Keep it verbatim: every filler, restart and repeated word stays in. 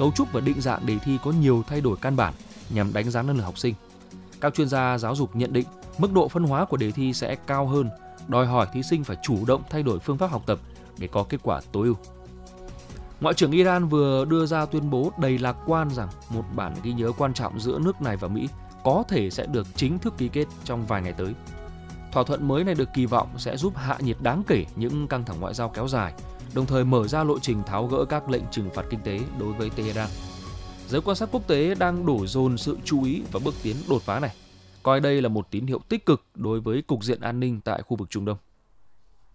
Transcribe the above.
cấu trúc và định dạng đề thi có nhiều thay đổi căn bản nhằm đánh giá năng lực học sinh. Các chuyên gia giáo dục nhận định mức độ phân hóa của đề thi sẽ cao hơn, đòi hỏi thí sinh phải chủ động thay đổi phương pháp học tập để có kết quả tối ưu. Ngoại trưởng Iran vừa đưa ra tuyên bố đầy lạc quan rằng một bản ghi nhớ quan trọng giữa nước này và Mỹ có thể sẽ được chính thức ký kết trong vài ngày tới. Thỏa thuận mới này được kỳ vọng sẽ giúp hạ nhiệt đáng kể những căng thẳng ngoại giao kéo dài, đồng thời mở ra lộ trình tháo gỡ các lệnh trừng phạt kinh tế đối với Tehran. Giới quan sát quốc tế đang đổ dồn sự chú ý vào bước tiến đột phá này, coi đây là một tín hiệu tích cực đối với cục diện an ninh tại khu vực Trung Đông.